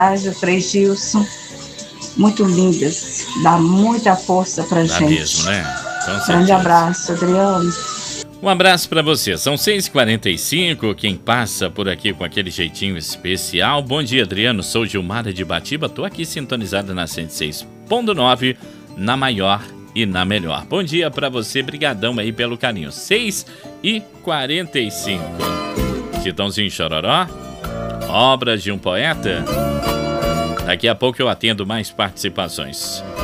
o Frei Gilson, muito lindas, dá muita força pra Dá gente. mesmo, né? Com Grande certeza. abraço, Adriano. Um abraço pra você. São 6h45, quem passa por aqui com aquele jeitinho especial. Bom dia, Adriano. Sou Gilmara de Batiba. Tô aqui sintonizada na 106.9, na maior e na melhor. Bom dia pra você. Brigadão aí pelo carinho. 6h45. Chitãozinho Chororó. Obras de um poeta. Daqui a pouco eu atendo mais participações.